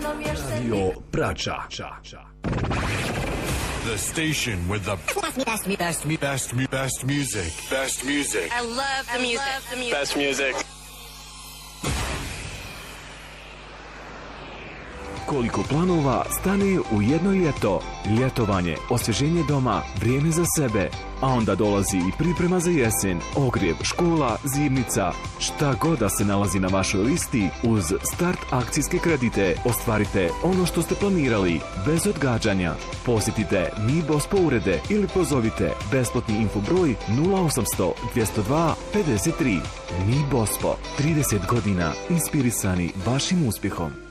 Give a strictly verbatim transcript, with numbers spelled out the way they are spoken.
Radio Prača. The station with the best, best, best, best, best music. Best music. I love the music. Love the music. Best music. Koliko planova stane u jedno ljeto. Ljetovanje, osvježenje doma, vrijeme za sebe. A onda dolazi i priprema za jesen, ogrjev, škola, zimnica. Šta god da se nalazi na vašoj listi, uz Start akcijske kredite ostvarite ono što ste planirali, bez odgađanja. Posjetite Mi Bospo urede ili pozovite besplatni infobroj nula osamsto dvjesto dva pedeset tri. Mi Bospo, trideset godina inspirisani vašim uspjehom.